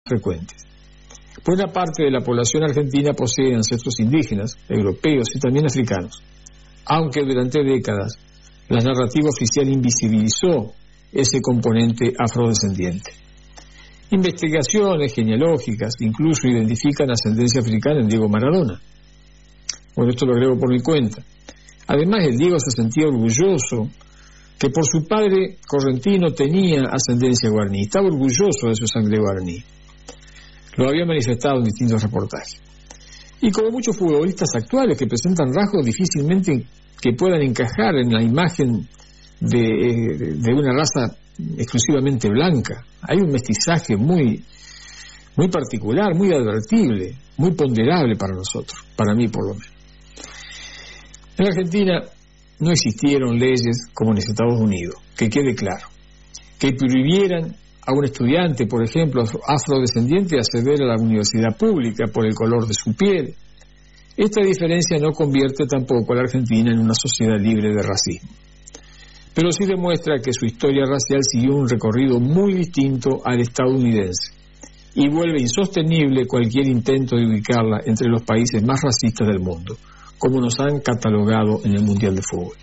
frecuentes. Buena parte de la población argentina posee ancestros indígenas, europeos y también africanos, aunque durante décadas la narrativa oficial invisibilizó ese componente afrodescendiente. Investigaciones genealógicas incluso identifican ascendencia africana en Diego Maradona. Bueno, esto lo agrego por mi cuenta. Además, el Diego se sentía orgulloso que por su padre correntino tenía ascendencia guaraní. Estaba orgulloso de su sangre guaraní. Lo había manifestado en distintos reportajes. Y como muchos futbolistas actuales que presentan rasgos difícilmente que puedan encajar en la imagen de una raza exclusivamente blanca, hay un mestizaje muy particular, muy advertible, muy ponderable para nosotros, para mí por lo menos. En la Argentina no existieron leyes como en Estados Unidos, que quede claro, que prohibieran a un estudiante, por ejemplo, afrodescendiente, acceder a la universidad pública por el color de su piel. Esta diferencia no convierte tampoco a la Argentina en una sociedad libre de racismo, pero sí demuestra que su historia racial siguió un recorrido muy distinto al estadounidense y vuelve insostenible cualquier intento de ubicarla entre los países más racistas del mundo, como nos han catalogado en el Mundial de Fútbol.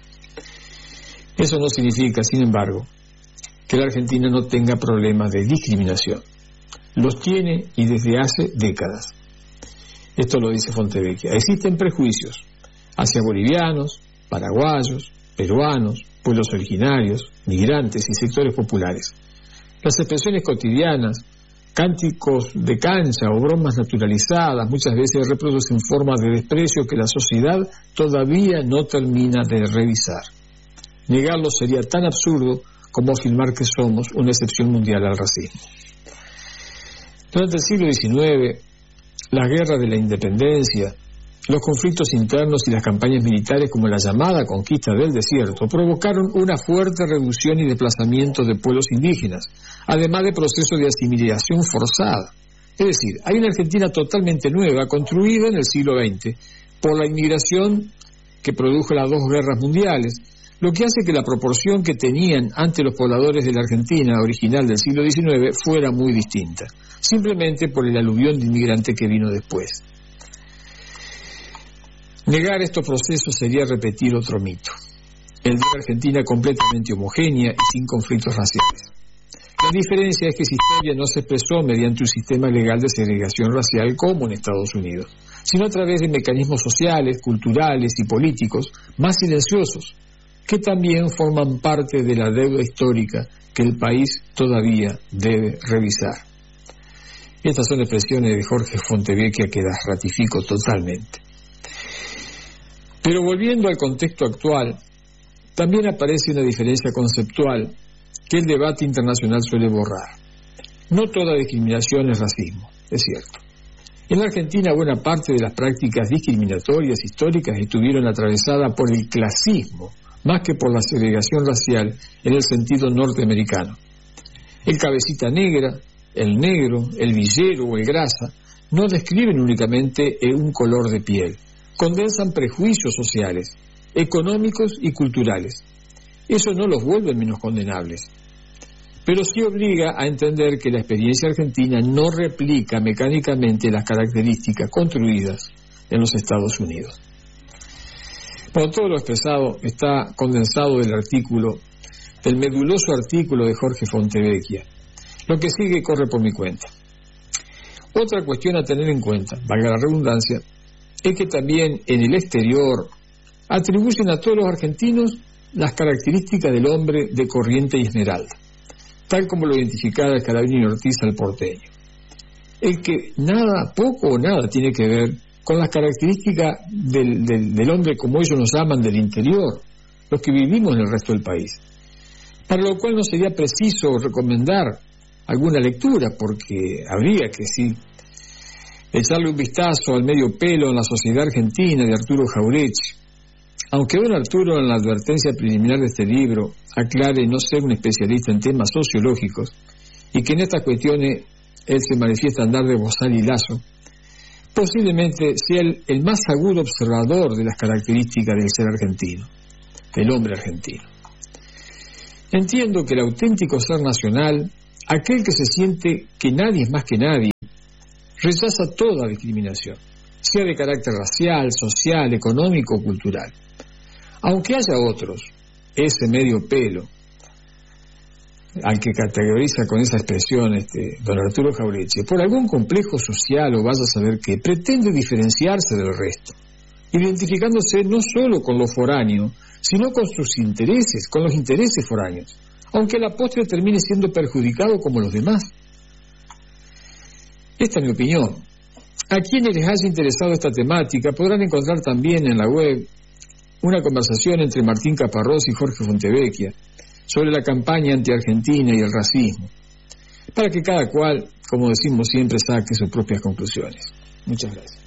Eso no significa, sin embargo, que la Argentina no tenga problemas de discriminación. Los tiene y desde hace décadas. Esto lo dice Fontevecchia. Existen prejuicios hacia bolivianos, paraguayos, peruanos, pueblos originarios, migrantes y sectores populares. Las expresiones cotidianas, cánticos de cancha o bromas naturalizadas muchas veces reproducen formas de desprecio que la sociedad todavía no termina de revisar. Negarlo sería tan absurdo como afirmar que somos una excepción mundial al racismo. Durante el siglo XIX, las guerras de la independencia, los conflictos internos y las campañas militares como la llamada conquista del desierto provocaron una fuerte reducción y desplazamiento de pueblos indígenas, además de procesos de asimilación forzada. Es decir, hay una Argentina totalmente nueva, construida en el siglo XX por la inmigración que produjo las dos guerras mundiales, lo que hace que la proporción que tenían ante los pobladores de la Argentina original del siglo XIX fuera muy distinta, simplemente por el aluvión de inmigrantes que vino después. Negar estos procesos sería repetir otro mito, el de una Argentina completamente homogénea y sin conflictos raciales. La diferencia es que esa historia no se expresó mediante un sistema legal de segregación racial como en Estados Unidos, sino a través de mecanismos sociales, culturales y políticos más silenciosos, que también forman parte de la deuda histórica que el país todavía debe revisar. Estas son expresiones de Jorge Fontevecchia que las ratifico totalmente. Pero volviendo al contexto actual, también aparece una diferencia conceptual que el debate internacional suele borrar. No toda discriminación es racismo, es cierto. En la Argentina, buena parte de las prácticas discriminatorias históricas estuvieron atravesadas por el clasismo, más que por la segregación racial en el sentido norteamericano. El cabecita negra, el negro, el villero o el grasa no describen únicamente un color de piel, condensan prejuicios sociales, económicos y culturales. Eso no los vuelve menos condenables, pero sí obliga a entender que la experiencia argentina no replica mecánicamente las características construidas en los Estados Unidos. Bueno, todo lo expresado está condensado del meduloso artículo de Jorge Fontevecchia. Lo que sigue corre por mi cuenta. Otra cuestión a tener en cuenta, valga la redundancia, es que también en el exterior atribuyen a todos los argentinos las características del hombre de corriente y esmeralda, tal como lo identificara Scalabrini Ortiz al porteño. El que nada, poco o nada tiene que ver con las características del hombre, como ellos nos llaman, del interior, los que vivimos en el resto del país. Para lo cual no sería preciso recomendar alguna lectura, porque habría que sí echarle un vistazo al medio pelo en la sociedad argentina de Arturo Jauretche. Aunque don Arturo, en la advertencia preliminar de este libro, aclare no ser un especialista en temas sociológicos y que en estas cuestiones él se manifiesta andar de bozal y lazo, posiblemente sea el más agudo observador de las características del ser argentino, del hombre argentino. Entiendo que el auténtico ser nacional, aquel que se siente que nadie es más que nadie, rechaza toda discriminación, sea de carácter racial, social, económico o cultural. Aunque haya otros, ese medio pelo, al que categoriza con esa expresión don Arturo Jauretche, por algún complejo social o vaya a saber qué, pretende diferenciarse del resto, identificándose no solo con lo foráneo, sino con sus intereses, con los intereses foráneos, aunque a la postre termine siendo perjudicado como los demás. Esta es mi opinión. A quienes les haya interesado esta temática podrán encontrar también en la web una conversación entre Martín Caparrós y Jorge Fontevecchia sobre la campaña anti-argentina y el racismo, para que cada cual, como decimos siempre, saque sus propias conclusiones. Muchas gracias.